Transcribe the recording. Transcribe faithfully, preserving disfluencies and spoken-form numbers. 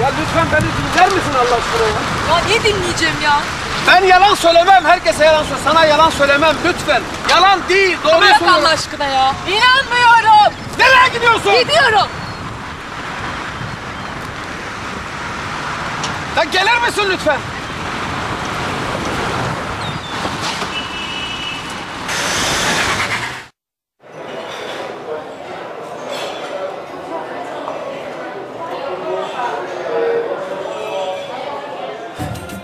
Ya lütfen beni dinler misin Allah aşkına ya? Ya ne dinleyeceğim ya? Ben yalan söylemem, herkese yalan söyle. Sana yalan söylemem lütfen. Yalan değil, doğruyu Bırak söylüyorum. Allah aşkına ya. İnanmıyorum. Nereye gidiyorsun? Gidiyorum. Ya gelir misin lütfen?